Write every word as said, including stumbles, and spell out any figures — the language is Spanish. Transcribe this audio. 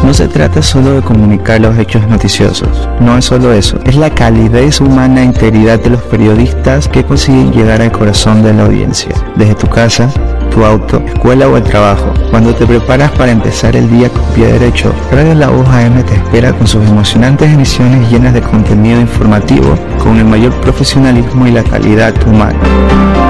No se trata solo de comunicar los hechos noticiosos, no es solo eso, es la calidez humana e integridad de los periodistas que consiguen llegar al corazón de la audiencia, desde tu casa, tu auto, escuela o el trabajo. Cuando te preparas para empezar el día con pie derecho, Radio La Voz A M te espera con sus emocionantes emisiones llenas de contenido informativo con el mayor profesionalismo y la calidad humana.